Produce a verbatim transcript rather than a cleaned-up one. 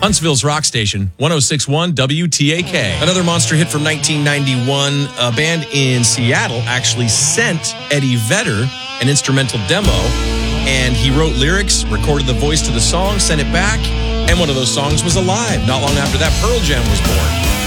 Huntsville's rock station, one oh six point one W T A K. Another monster hit from nineteen ninety-one. A band in Seattle actually sent Eddie Vedder an instrumental demo, and he wrote lyrics, recorded the voice to the song, sent it back, and one of those songs was Alive. Not long after that, Pearl Jam was born.